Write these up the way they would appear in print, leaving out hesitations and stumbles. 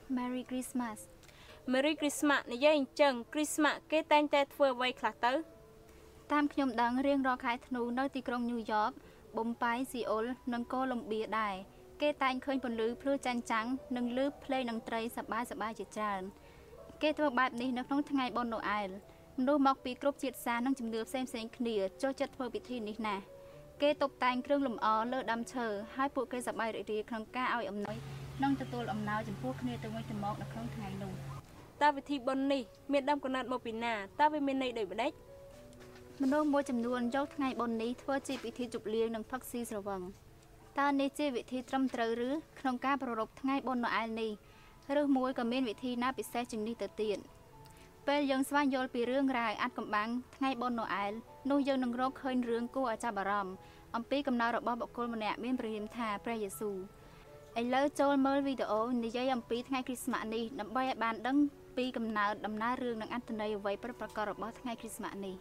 Merry Christmas Merry Christmas និយាយអញ្ចឹង Christmas គេតែងតែធ្វើអ្វីខ្លះទៅតាមខ្ញុំដឹងរៀងរាល់ខែធ្នូនៅទីក្រុងញូវយ៉កបំប៉ៃស៊ីអូលនិងកូឡុំបៀដែរគេតែងឃើញពន្លឺភ្លឺចាញ់ចាំងនិងឮភ្លេងតន្ត្រីសប្បាយជាច្រើនគេធ្វើបែបនេះនៅក្នុងថ្ងៃបុណ្យណូអែលមនុស្សមកពីគ្រប់ជាតិសាសន៍និងជំនឿផ្សេងគ្នាចូលចិត្តធ្វើពិធីនេះណាស់គេតុបតែងគ្រឿងលម្អលើដើមឈើហើយពួកគេសប្បាយរីករាយក្នុងការឲ្យអំណោយនិងទទួលអំណោយចំពោះគ្នាទៅវិញទៅមកនៅក្នុងថ្ងៃនោះតើពិធីបុណ្យនេះមានដើមកំណើតមកពីណាតើវាមានន័យដូចម្ដេចមនុស្សមួយចំនួនយកថ្ងៃបុណ្យនេះធ្វើជាពិធីជប់លៀងនិងផឹកស៊ីស្រវឹងតើនេះជាវិធីត្រឹមត្រូវឬក្នុងការប្រារព្ធថ្ងៃបុណ្យណូអែលនេះឬមួយក៏មានវិធីណាពិសេសជាងនេះទៅទៀតពេលយើងស្វែងយល់ពីរឿងរ៉ាវអាថ៌កំបាំងថ្ងៃបុណ្យណូអែលនោះយើងនឹងរកឃើញរឿងគួរឲ្យចាប់អារម្មណ៍អំពីកំណើតរបស់បុគ្គលម្នាក់មានព្រះនាមថាព្រះយេស៊ូវឥឡូវចូលមើលវីដេអូនិយាយអំពីថ្ងៃគ្រីស្មាស់នេះដើម្បីឲ្យបានដឹងពីកំណើតដំណើររឿងនិងអត្ថន័យអ្វីពិតប្រាកដរបស់ថ្ងៃគ្រីស្មាស់នេះ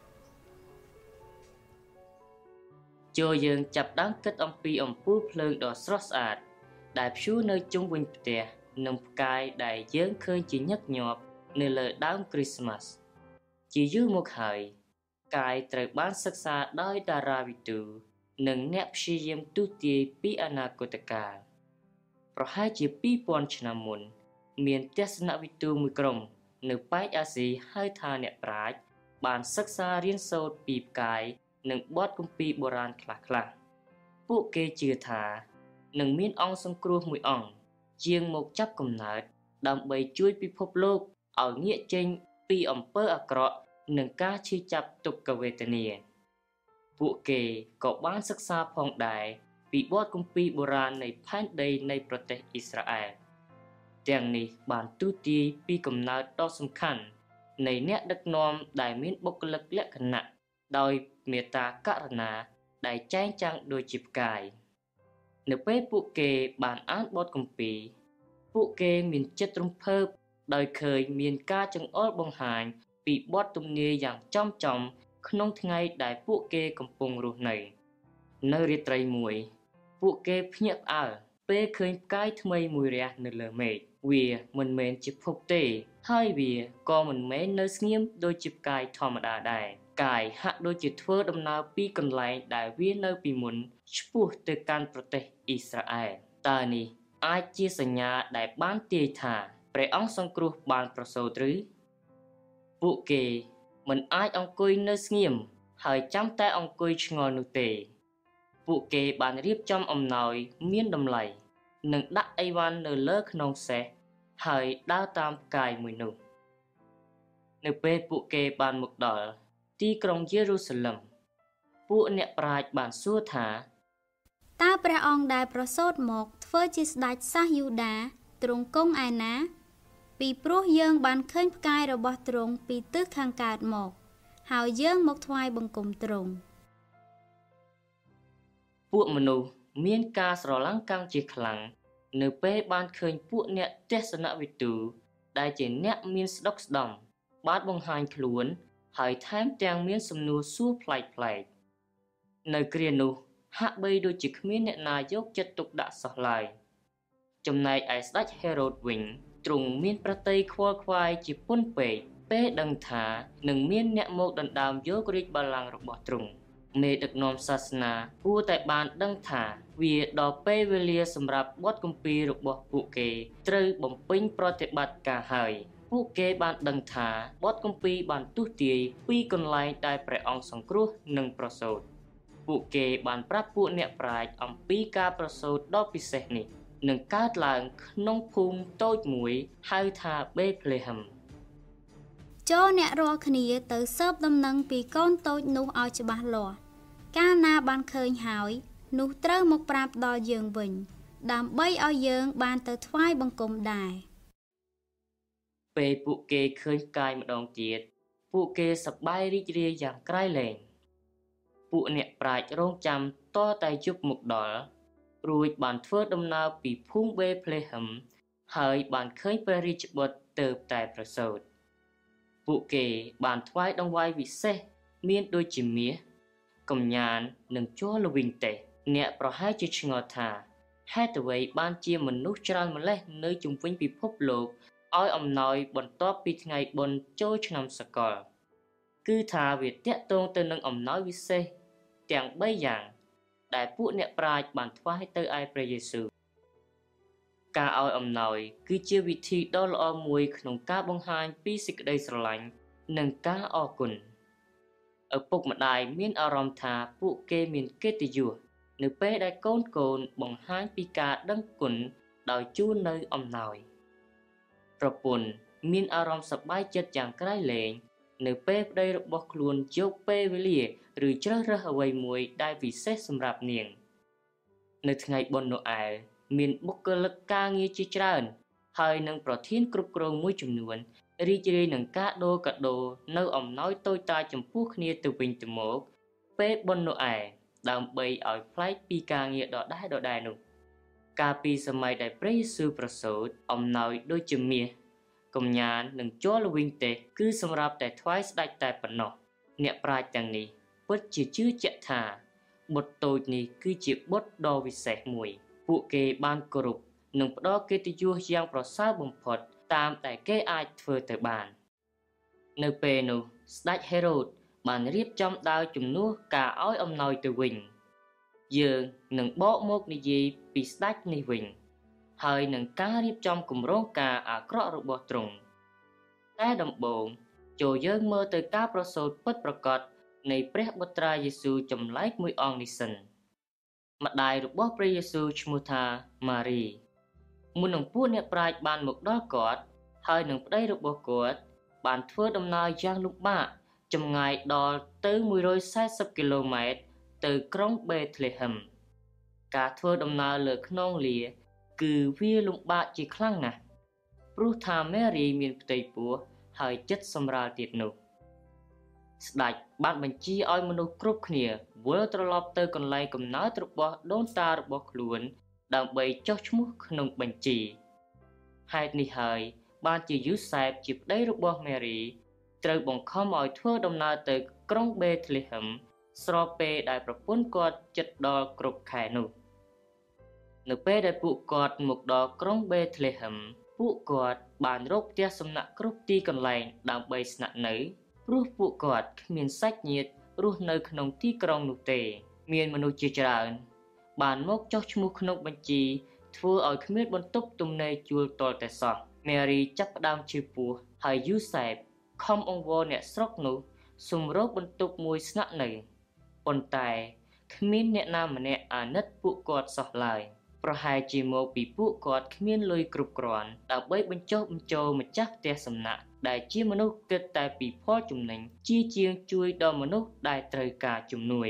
ចូលយើងចាប់ផ្ដើមគិតអំពីអំពូលភ្លើងដ៏ស្រស់ស្អាតដែលព្យួរនៅជុំវិញផ្ទះនិងផ្កាយដែលយើងឃើញជាញឹកញាប់នៅលើដើមគ្រីស្មាស់ជាយូរមកហើយកាយត្រូវបានសិក្សាដោយតារាវិទូនិងអ្នកព្យាយាមទស្សន៍ទាយពីអនាគតកាលប្រហែលជា 2000 ឆ្នាំមុនមានទស្សនវិទូមួយក្រុមនៅប៉ែកអាស៊ីហៅថាអ្នកប្រាជ្ញបានសិក្សារៀនសូត្រពីផ្កាយនិងបទគម្ពីរបុរាណខ្លះៗពួកគេជឿថានឹងមានអង្គសង្គ្រោះមួយអង្គជាងមកចាប់កំណើតដើម្បីជួយពិភពលោកឲ្យងាកចេញពីអំពើអាក្រក់និងការឈឺចាប់ទុក្ខវេទនាពួកគេក៏បានសិក្សាផងដែរពីបទគម្ពីរបុរាណនៃផែនដីនៃប្រទេសអ៊ីស្រាអែលទាំងនេះបានទូទាយពីកំណើតដ៏សំខាន់នៃអ្នកដឹកនាំដែលមានបុគ្គលិកលក្ខណៈដោយមេត្តាករុណាដែលចែងចាំងដូចជាផ្កាយនៅពេលពួកគេបានអានបទគម្ពីរពួកគេមានចិត្តរំភើបដោយឃើញមានការចង្អុលបង្ហាញពីបទទំនាយយ៉ាងចំក្នុងថ្ងៃដែលពួកគេកំពុងរស់នៅរាត្រីមួយពួកគេភ្ញាក់ផ្អើលពេលឃើញផ្កាយថ្មីមួយរះនៅលើមេឃវាមិនមែនជាភពទេហើយវាក៏មិនមែននៅស្ងៀមដូចជាផ្កាយធម្មតាដែរកាយហាក់ដូចជាធ្វើដំណើរពីកន្លែងដែលវានៅពីមុនឆ្ពោះទៅកាន់ប្រទេសអ៊ីស្រាអែលតើនេះអាចជាសញ្ញាដែលបានទាយថាព្រះអង្គសង្គ្រោះបានប្រសូតឬពួកគេមិនអាចអង្គុយនៅស្ងៀមហើយចាំតែអង្គុយឆ្ងល់នោះទេពួកគេបានរៀបចំអំណោយមានតម្លៃនិងដាក់អីវ៉ាន់នៅលើខ្នងសេះហើយដើរតាមផ្កាយមួយនោះនៅពេលពួកគេបានមកដល់ទីក្រុងយេរូសាឡឹមពួកអ្នកប្រាជ្ញបានសួរថាតើព្រះអង្គដែលប្រសូតមកធ្វើជាស្ដេចសាសយូដាទ្រង់គង់ឯណាពីព្រោះយើងបានឃើញផ្កាយរបស់ទ្រង់ពីទិសខាងកើតមកហើយយើងមកថ្វាយបង្គំទ្រង់ពួកមនុស្សមានការស្រឡាំងកាំងជាខ្លាំងនៅពេលបានឃើញពួកអ្នកទស្សនវិទូដែលជាអ្នកមានស្ដុកស្ដំបានបង្ហាញខ្លួនហើយថែមទាំងមានសំណួរសួរប្លែកៗនៅគ្រានោះហាក់បីដូចជាគ្មានអ្នកណាយកចិត្តទុកដាក់សោះឡើយចំណែកឯស្ដេចហេរ៉ូតវិញទ្រង់មានប្រតិយខ្វល់ខ្វាយជាពន់ពេកពេលដឹងថានឹងមានអ្នកមកដណ្ដើមយករាជបល្ល័ង្ករបស់ទ្រង់មេដឹកនាំសាសនាគួរតែបានដឹងថាវាដល់ពេលវេលាសម្រាប់បទគម្ពីររបស់ពួកគេត្រូវបំពេញប្រតិបត្តិការហើយពួកគេបានដឹងថាបទគម្ពីរបានទស្សន៍ទាយពីកន្លែងដែលព្រះអង្គសង្គ្រោះនិងប្រសូតពួកគេបានប្រាប់ពួកអ្នកប្រាជ្ញអំពីការប្រសូតដ៏ពិសេសនេះនឹងកើតឡើងក្នុងភូមិតូចមួយហៅថាបេផ្លេហឹមចូលអ្នករាល់គ្នាទៅស៊ើបដំណឹងពីកូនតូចនោះឲ្យច្បាស់លាស់កាលណាបានឃើញហើយនោះត្រូវមកប្រាប់ដល់យើងវិញដើម្បីឲ្យយើងបានទៅថ្វាយបង្គំដែរពេលពួកគេឃើញផ្កាយម្ដងទៀតពួកគេសប្បាយរីករាយយ៉ាងក្រៃលែងពួកអ្នកប្រាជ្ញរងចាំតតែយប់មកដល់រួចបានធ្វើដំណើរពីភូមិបេផ្លេហឹមហើយបានឃើញព្រះរាជបុត្រទើបតែប្រសូតពួកគេបានថ្វាយដង្វាយវិសេសមានដូចជាមាសកំញាននិងជ័រល្វីងទេសអ្នកប្រហែលជាឆ្ងល់ថាហេតុអ្វីបានជាមនុស្សច្រើនម្លេះនៅជុំវិញពិភពលោកឲ្យអំណោយបន្ទាប់ពីថ្ងៃបុណ្យចូលឆ្នាំសកលគឺថាវាតាក់ទងទៅនឹងអំណោយវិសេសទាំង3យ៉ាងដែលពួកអ្នកប្រាជ្ញបានថ្វាយទៅឯព្រះយេស៊ូវការឲ្យអំណោយគឺជាវិធីដ៏ល្អមួយក្នុងការបង្ហាញពីសេចក្តីស្រឡាញ់និងការអរគុណឪពុកម្ដាយមានអារម្មណ៍ថាពួកគេមានកិត្តិយសនៅពេលដែលកូនបង្ហាញពីការដឹងគុណដោយជូននៅអំណោយប្រពន្ធមានអារម្មណ៍សប្បាយចិត្តយ៉ាងក្រៃលែងនៅពេលប្តីរបស់ខ្លួនយកពេលវេលាឬជ្រើសរើសអ្វីមួយដែលពិសេសសម្រាប់នាងនៅថ្ងៃបុណ្យណូអែលមានបុគ្គលិកការងារជាច្រើនហើយនឹងប្រធានគ្រប់គ្រងមួយចំនួនរីករាយនឹងការដូរកាដូនៅអំណោយតូចតាចចំពោះគ្នាទៅវិញទៅមកពេលបុណ្យណូអែលដើម្បីឲ្យប្លែកពីការងារដដែលនោះកាលពីសម័យដែលព្រះយេស៊ូវប្រសូតអំណោយដូចជាមាសកំញាននិងជ័រល្វីងទេសគឺសម្រាប់តែថ្វាយស្ដេចតែប៉ុណ្ណោះអ្នកប្រាជ្ញទាំងនេះពិតជាជឿជាក់ថាបុត្រតូចនេះគឺជាបុត្រដ៏វិសេសមួយពួកគេបានគោរពនិងផ្ដល់កិត្តិយសយ៉ាងប្រសើរបំផុតតាមតែគេអាចធ្វើទៅបាននៅពេលនោះស្ដេចហេរ៉ូតបានរៀបចំដាវជំនួសការឲ្យអំណោយទៅវិញយើងនឹងបកមកនិយាយពីស្ដេចនេះវិញហើយនឹងការរៀបចំគម្រោងការអាក្រក់របស់ទ្រង់តែដំបូងចូលយើងមើលទៅការប្រសូតពិតប្រាកដនៃព្រះបុត្រាយេស៊ូវចម្លែកមួយអង្គនេះសិនម្ដាយរបស់ព្រះយេស៊ូវឈ្មោះថាម៉ារីមុននឹងពួកអ្នកប្រាជ្ញបានមកដល់គាត់ហើយនឹងប្តីរបស់គាត់បានធ្វើដំណើរយ៉ាងលំបាកចម្ងាយដល់ទៅ140គីឡូម៉ែត្រទៅក្រុងបេតលេហឹមការធ្វើដំណើរលើខ្នងលាគឺវាលំបាកជាខ្លាំងណាស់ព្រោះថាមេរីមានផ្ទៃពោះហើយចិត្តសម្រាលទៀតនោះស្ដេចបានបញ្ជាឲ្យមនុស្សគ្រប់គ្នាវិលត្រឡប់ទៅកន្លែងកំណើតរបស់ដូនតារបស់ខ្លួនដើម្បីចុះឈ្មោះក្នុងបញ្ជីហេតុនេះហើយបានជាយូសែបជាប្តីរបស់មេរីត្រូវបង្ខំឲ្យធ្វើដំណើរទៅក្រុងបេតលេហឹមស្របពេលដែលប្រពន្ធគាត់ជិតដល់គ្រប់ខែនោះនៅពេលដែលពួកគាត់មកដល់ក្រុងបេតលេហឹមពួកគាត់បានរកផ្ទះសំណាក់គ្រប់ទីកន្លែងដើម្បីស្នាក់នៅព្រោះពួកគាត់គ្មានសាច់ញាតិរស់នៅក្នុងទីក្រុងនោះទេមានមនុស្សជាច្រើនបានមកចុះឈ្មោះក្នុងបញ្ជីធ្វើឲ្យគ្មានបន្ទប់ទំនេរជួលទាល់តែសោះមេរីចាប់ផ្ដើមឈឺពោះហើយយូសែបខំអង្វរអ្នកស្រុកនោះសុំរកបន្ទប់មួយស្នាក់នៅប៉ុន្តែគ្មានអ្នកណាម្នាក់អាណិតពួកគាត់សោះឡើយប្រហែលជាមកពីពួកគាត់គ្មានលុយគ្រប់គ្រាន់ដើម្បីបញ្ចុះបញ្ចូលម្ចាស់ផ្ទះសំណាក់ដែលជាមនុស្សគិតតែពីផលចំណេញជាជាងជួយដល់មនុស្សដែលត្រូវការជំនួយ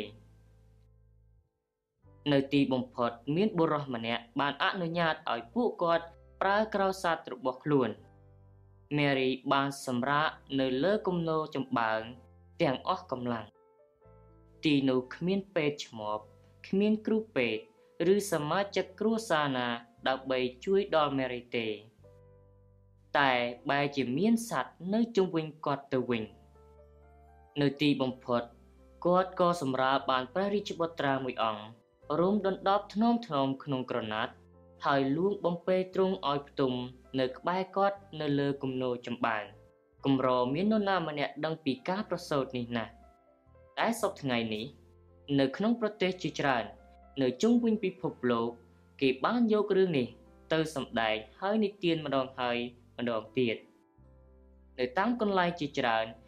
នៅទីបំផុតមានបុរសម្នាក់បានអនុញ្ញាតឲ្យពួកគាត់ប្រើក្រោយសត្វរបស់ខ្លួនមេរីបានសម្រាកនៅលើគំនរចម្បើងទាំងអស់កម្លាំងទីនោះគ្មានពេទ្យឆ្មបគ្មានគ្រូពេទ្យឬសមាជិកគ្រួសារណាដើម្បីជួយដល់មេរីទេតែបែរជាមានសត្វនៅជុំវិញគាត់ទៅវិញនៅទីបំផុតគាត់ក៏សម្រាលបានព្រះរាជបុត្រាមួយអង្គរុំដណ្ដប់ថ្នមក្នុងក្រណាត់ហើយលួងបំពេទ្រង់ឲ្យផ្ទុំនៅក្បែរគាត់នៅលើគំនរចម្បាំងកម្រមាននរណាម្នាក់ដឹងពីការប្រសូតនេះណាស់តែសពថ្ងៃនេះនៅក្នុងប្រទេសជាច្រើននៅជុំវិញពិភពលោកគេបានយករឿងនេះទៅសម្ដែងហើយនិទានម្ដងហើយម្ដងទៀតនៅតាមកន្លែងជាច្រើន